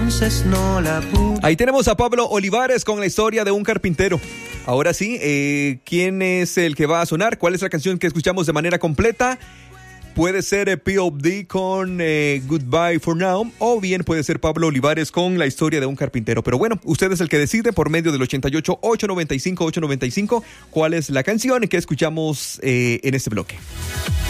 entonces no la pude. Ahí tenemos a Pablo Olivares con la historia de un carpintero. Ahora sí, ¿quién es el que va a sonar? ¿Cuál es la canción que escuchamos de manera completa? Puede ser P.O.D. con Goodbye for Now, o bien puede ser Pablo Olivares con la historia de un carpintero. Pero bueno, usted es el que decide por medio del 88-895-895 cuál es la canción que escuchamos en este bloque.